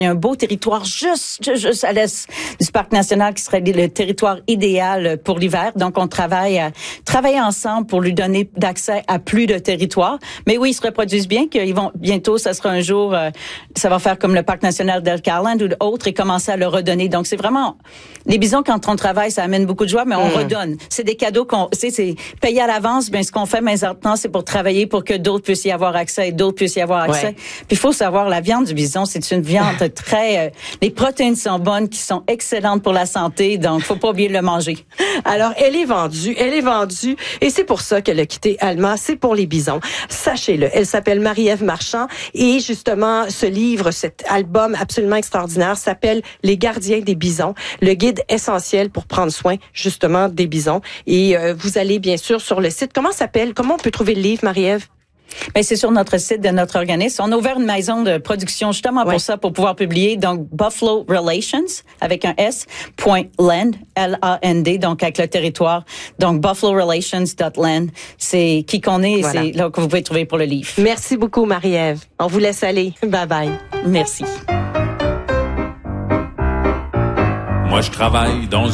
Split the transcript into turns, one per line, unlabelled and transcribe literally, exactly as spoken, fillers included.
Il y a un beau territoire juste, juste, juste à l'est du Parc national qui serait le territoire idéal pour l'hiver. Donc, on travaille à travailler ensemble pour lui donner d'accès à plus de territoires. Mais oui, ils se reproduisent bien, qu'ils vont bientôt, ça sera un jour, euh, ça va faire comme le Parc national d'Elk-Island ou d'autres et commencer à le redonner. Donc, c'est vraiment, les bisons, quand on travaille, ça amène beaucoup de joie, mais on mmh. redonne. C'est des cadeaux qu'on, c'est, c'est payé à l'avance. Bien, ce qu'on fait maintenant, c'est pour travailler pour que d'autres puissent y avoir accès et d'autres puissent y avoir accès. Ouais. Puis, il faut savoir, la viande du bison, c'est une viande très, euh, les protéines sont bonnes, qui sont excellentes pour la santé, donc faut pas oublier de le manger.
Alors, elle est vendue, elle est vendue, et c'est pour ça qu'elle a quitté Alma, c'est pour les bisons. Sachez-le, elle s'appelle Marie-Ève Marchand, et justement, ce livre, cet album absolument extraordinaire s'appelle Les gardiens des bisons, le guide essentiel pour prendre soin, justement, des bisons. Et euh, vous allez, bien sûr, sur le site. Comment s'appelle, comment on peut trouver le livre, Marie-Ève?
Ben, c'est sur notre site de notre organisme. On a ouvert une maison de production justement pour ouais. ça, pour pouvoir publier. Donc, Buffalo Relations, avec un S, point land, L A N D, donc avec le territoire. Donc, buffalo relations dot land, c'est qui qu'on est, voilà. C'est là que vous pouvez trouver pour le livre.
Merci beaucoup, Marie-Ève. On vous laisse aller. Bye-bye.
Merci.
Moi, je travaille dans